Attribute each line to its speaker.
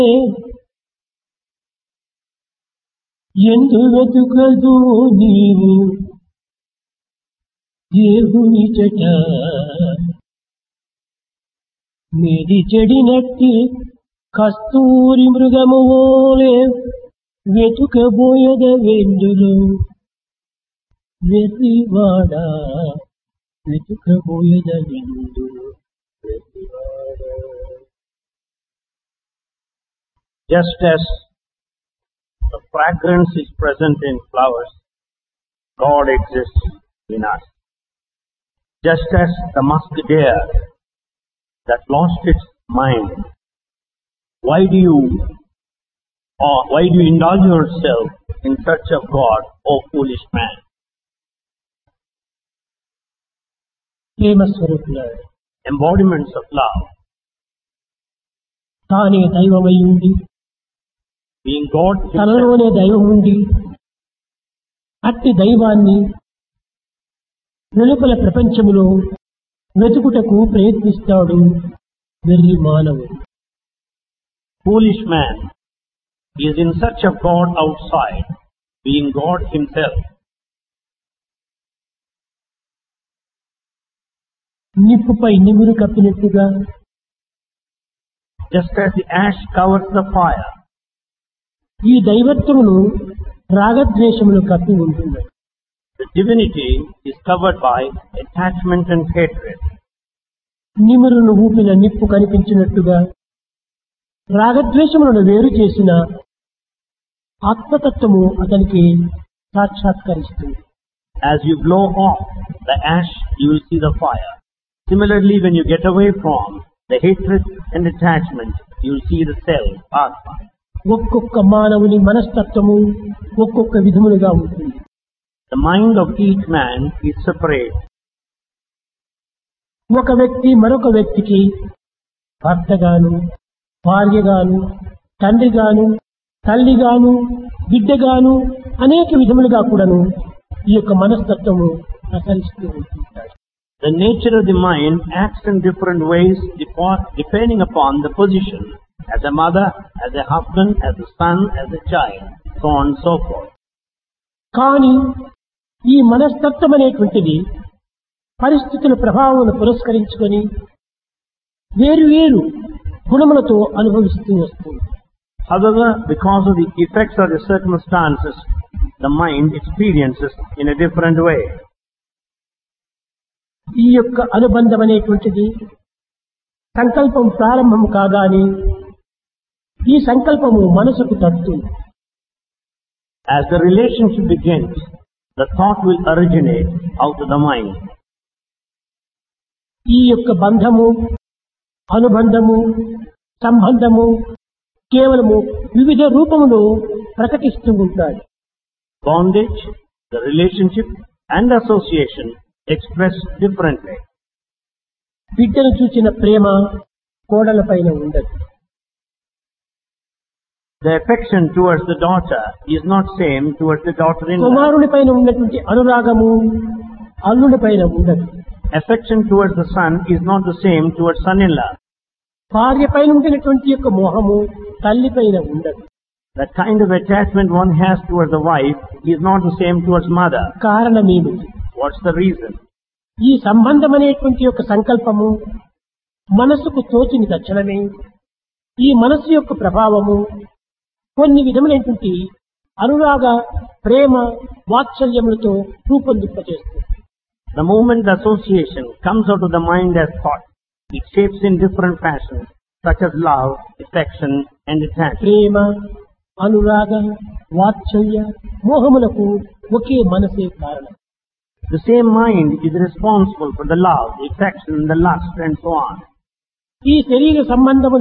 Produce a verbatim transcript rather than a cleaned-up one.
Speaker 1: ఎందు వెతుకదు నీవు దేవుని చెట మేది చెడినట్టి కస్తూరి మృగము ఓలే వెతుకబోయద వెందులో వెర్రివాడా వెతుకబోయద వెందులో వెర్రివాడా.
Speaker 2: Just as the fragrance is present in flowers, God exists in us. Just as the musk deer that lost its mind, why do you or why do you indulge yourself in search of God, O foolish man?
Speaker 1: ప్రేమ స్వరూపులారా,
Speaker 2: Embodiments of love,
Speaker 1: తానే దైవమై ఉండి
Speaker 2: being God himself,
Speaker 1: తనలోనే దైవం ఉండి అట్టి దైవాన్ని వెలుపల ప్రపంచములో వెతుకుటకు ప్రయత్నిస్తాడు వెర్రి మానవుడు.
Speaker 2: foolish man is in search of God outside, being God himself.
Speaker 1: నిప్పుపై నిమురు కప్పినట్టుగా
Speaker 2: Just as the ash covers the fire,
Speaker 1: ఈ దైవత్వమును రాగద్వేషములు కప్పి ఉంటుంది.
Speaker 2: the divinity is covered by attachment and hatred.
Speaker 1: నిమురును ఊపిన నిప్పు కనిపించినట్టుగా రాగద్వేషములను వేరు చేసిన ఆత్మతత్వము అతనికి సాక్షాత్కరిస్తుంది.
Speaker 2: As you blow off the ash, you will see the fire. Similarly, when you get away from the hatred and attachment, you will see the self, Atma.
Speaker 1: ఒక్కొక్క మానవుని మనస్తత్వము ఒక్కొక్క విధములుగా ఉంటుంది.
Speaker 2: The mind of each man is separate.
Speaker 1: ఒక వ్యక్తి మరొక వ్యక్తికి భర్తగాను, భార్యగాను, తండ్రిగాను, తల్లిగాను, బిడ్డగాను అనేక విధములుగా కూడాను ఈ యొక్క మనస్తత్వము ప్రసరిస్తూ ఉంటుంటాడు.
Speaker 2: The nature of the mind acts in different ways depending upon the position, as a mother, as a husband, as a son, as a child, so on and so forth.
Speaker 1: కానీ ఈ మనస్తత్వం అనేటువంటిది పరిస్థితుల ప్రభావాలను పురస్కరించుకొని వేరు వేరు గుణములతో అనుభవిస్తూ వస్తుంది.
Speaker 2: However, because of the effects of the circumstances, the mind experiences in a different way.
Speaker 1: ఈ యొక్క అనుబంధం అనేటువంటిది సంకల్పం ప్రారంభం కాగానే ఈ సంకల్పము మనసుకు తట్టుతుంది.
Speaker 2: As the relationship begins, the thought will originate out of the mind.
Speaker 1: ఈ యొక్క బంధము, అనుబంధము, సంబంధము కేవలము వివిధ రూపములో ప్రకటిస్తూ ఉంటాయి.
Speaker 2: Bondage, the relationship and association express differently.
Speaker 1: బిడ్డను చూచిన ప్రేమ కోడల పైన ఉండదు.
Speaker 2: The affection towards the daughter is not same towards the daughter-in-law.
Speaker 1: కుమారుని పైన ఉన్నటువంటి అనురాగము అల్లుడి పైన ఉండదు.
Speaker 2: Affection towards the son is not the same towards son-in-law.
Speaker 1: భార్య పైన ఉండినటువంటి యొక్క మోహము తల్లి పైన ఉండదు.
Speaker 2: The kind of attachment one has towards the wife is not the same towards mother.
Speaker 1: కారణమేమిటి?
Speaker 2: What's the reason?
Speaker 1: ఈ సంబంధం అనేటువంటి యొక్క సంకల్పము మనసుకు తోచిన తక్షణమే ఈ మనసు యొక్క ప్రభావము కొన్ని విధములైనటువంటి అనురాగ, ప్రేమ, వాత్సల్యములతో రూపొందింపజేస్తుంది.
Speaker 2: The moment the association comes out of the mind as thought, it shapes in different fashions, such as love, affection, and attachment.
Speaker 1: ప్రేమ, అనురాగ, వాత్సల్య, మోహములకు ఒకే మనసే కారణం.
Speaker 2: The same mind is responsible for the love, the affection, the lust, and so on.
Speaker 1: ఈ శరీర సంబంధము